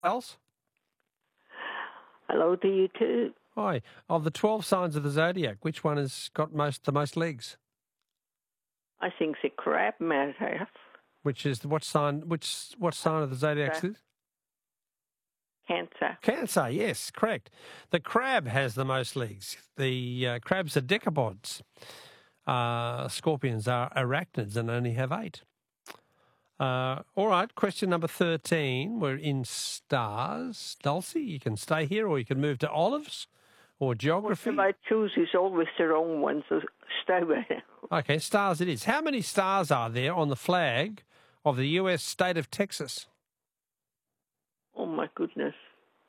else? Hello to you too. Hi. Of the 12 signs of the zodiac, which one has got the most legs? I think the crab might have. Which is what sign? What sign of the zodiac is it? Cancer. Cancer, yes, correct. The crab has the most legs. The crabs are decapods. Scorpions are arachnids and only have 8. All right, question number 13. We're in stars. Dulcie, you can stay here or you can move to olives or geography. Whatever I choose is always the wrong one, so stay with it. Okay, stars it is. How many stars are there on the flag of the U.S. state of Texas? Oh, my goodness.